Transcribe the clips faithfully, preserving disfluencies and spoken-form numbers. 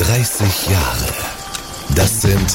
dreißig Jahre. Das sind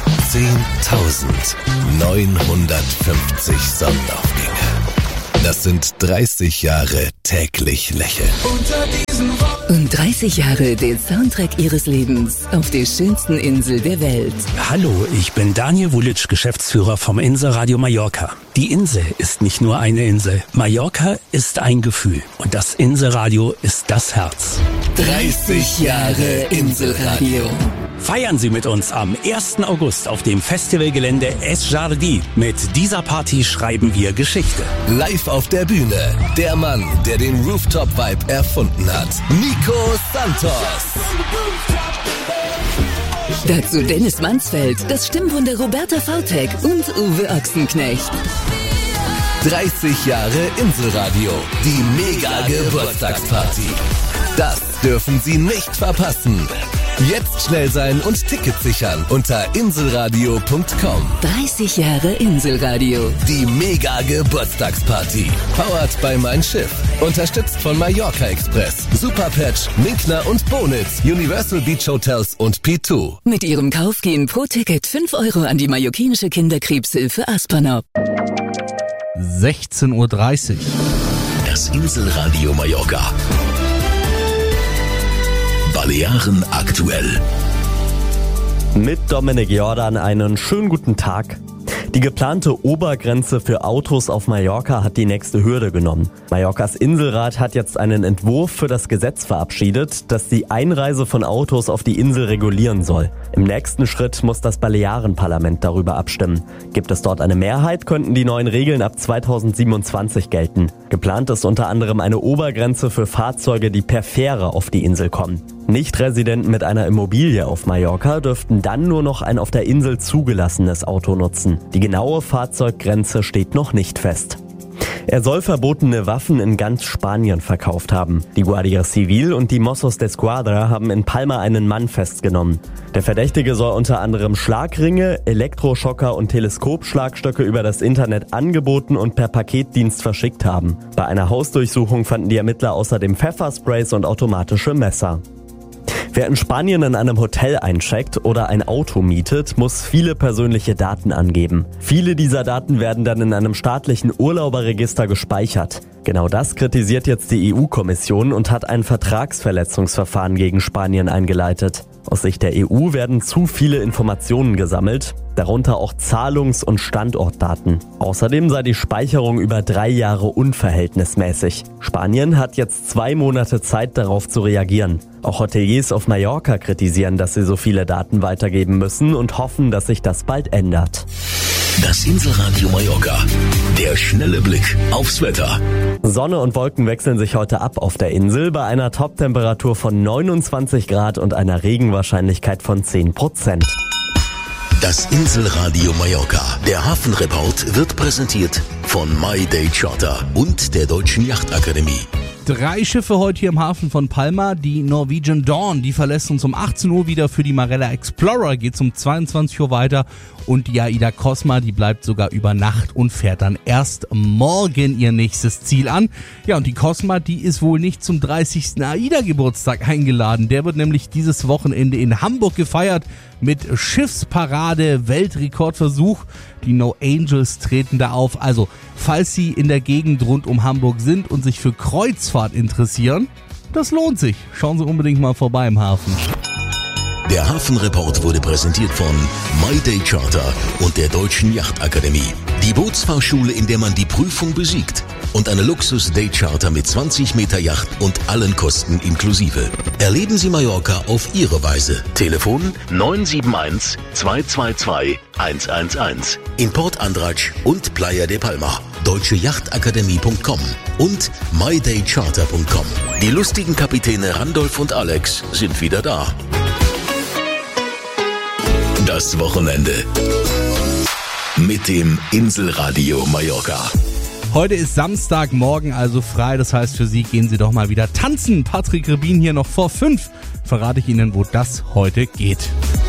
zehntausendneunhundertfünfzig Sonnenaufgänge. Das sind dreißig Jahre täglich lächeln. Und dreißig Jahre der Soundtrack ihres Lebens auf der schönsten Insel der Welt. Hallo, ich bin Daniel Wulitsch, Geschäftsführer vom Inselradio Mallorca. Die Insel ist nicht nur eine Insel. Mallorca ist ein Gefühl. Und das Inselradio ist das Herz. dreißig Jahre Inselradio. Feiern Sie mit uns am ersten August auf dem Festivalgelände Es Jardí. Mit dieser Party schreiben wir Geschichte. Live auf der Bühne, der Mann, der den Rooftop-Vibe erfunden hat. Nico Santos. Dazu Dennis Mansfeld, das Stimmwunder Roberta Vautek und Uwe Ochsenknecht. dreißig Jahre Inselradio. Die Mega-Geburtstagsparty. Das dürfen Sie nicht verpassen. Jetzt schnell sein und Tickets sichern unter inselradio punkt com. dreißig Jahre Inselradio. Die Mega-Geburtstagsparty. Powered by Mein Schiff. Unterstützt von Mallorca Express, Superpatch, Minkner und Bonitz, Universal Beach Hotels und P zwei. Mit ihrem Kauf gehen pro Ticket fünf Euro an die mallorquinische Kinderkrebshilfe Aspernop. sechzehn Uhr dreißig. Das Inselradio Mallorca. Balearen aktuell. Mit Dominik Jordan einen schönen guten Tag. Die geplante Obergrenze für Autos auf Mallorca hat die nächste Hürde genommen. Mallorcas Inselrat hat jetzt einen Entwurf für das Gesetz verabschiedet, das die Einreise von Autos auf die Insel regulieren soll. Im nächsten Schritt muss das Balearenparlament darüber abstimmen. Gibt es dort eine Mehrheit, könnten die neuen Regeln ab zweitausendsiebenundzwanzig gelten. Geplant ist unter anderem eine Obergrenze für Fahrzeuge, die per Fähre auf die Insel kommen. Nicht-Residenten mit einer Immobilie auf Mallorca dürften dann nur noch ein auf der Insel zugelassenes Auto nutzen. Die genaue Fahrzeuggrenze steht noch nicht fest. Er soll verbotene Waffen in ganz Spanien verkauft haben. Die Guardia Civil und die Mossos d'Esquadra haben in Palma einen Mann festgenommen. Der Verdächtige soll unter anderem Schlagringe, Elektroschocker und Teleskopschlagstöcke über das Internet angeboten und per Paketdienst verschickt haben. Bei einer Hausdurchsuchung fanden die Ermittler außerdem Pfeffersprays und automatische Messer. Wer in Spanien in einem Hotel eincheckt oder ein Auto mietet, muss viele persönliche Daten angeben. Viele dieser Daten werden dann in einem staatlichen Urlauberregister gespeichert. Genau das kritisiert jetzt die E U-Kommission und hat ein Vertragsverletzungsverfahren gegen Spanien eingeleitet. Aus Sicht der E U werden zu viele Informationen gesammelt, darunter auch Zahlungs- und Standortdaten. Außerdem sei die Speicherung über drei Jahre unverhältnismäßig. Spanien hat jetzt zwei Monate Zeit, darauf zu reagieren. Auch Hoteliers auf Mallorca kritisieren, dass sie so viele Daten weitergeben müssen und hoffen, dass sich das bald ändert. Das Inselradio Mallorca. Der schnelle Blick aufs Wetter. Sonne und Wolken wechseln sich heute ab auf der Insel bei einer Toptemperatur von neunundzwanzig Grad und einer Regenwahrscheinlichkeit von zehn Prozent. Das Inselradio Mallorca. Der Hafenreport wird präsentiert von My Day Charter und der Deutschen Yachtakademie. Drei Schiffe heute hier im Hafen von Palma. Die Norwegian Dawn, die verlässt uns um achtzehn Uhr wieder. Für die Marella Explorer geht's um zweiundzwanzig Uhr weiter. Und die Aida Cosma, die bleibt sogar über Nacht und fährt dann erst morgen ihr nächstes Ziel an. Ja, und die Cosma, die ist wohl nicht zum dreißigsten Aida-Geburtstag eingeladen. Der wird nämlich dieses Wochenende in Hamburg gefeiert mit Schiffsparade, Weltrekordversuch. Die No Angels treten da auf. Also, falls Sie in der Gegend rund um Hamburg sind und sich für Kreuzfahrt interessieren, das lohnt sich. Schauen Sie unbedingt mal vorbei im Hafen. Der Hafenreport wurde präsentiert von My Day Charter und der Deutschen Yachtakademie. Die Bootsfahrschule, in der man die Prüfung besiegt. Und eine Luxus-Day-Charter mit zwanzig Meter Yacht und allen Kosten inklusive. Erleben Sie Mallorca auf Ihre Weise. Telefon neun sieben eins zwei zwei zwei eins eins eins. In Port Andratx und Playa de Palma. deutsche yachtakademie punkt com und my day charter punkt com. Die lustigen Kapitäne Randolph und Alex sind wieder da. Das Wochenende mit dem Inselradio Mallorca. Heute ist Samstag, morgen also frei, das heißt für Sie gehen Sie doch mal wieder tanzen. Patrick Rebin hier noch vor fünf, verrate ich Ihnen, wo das heute geht.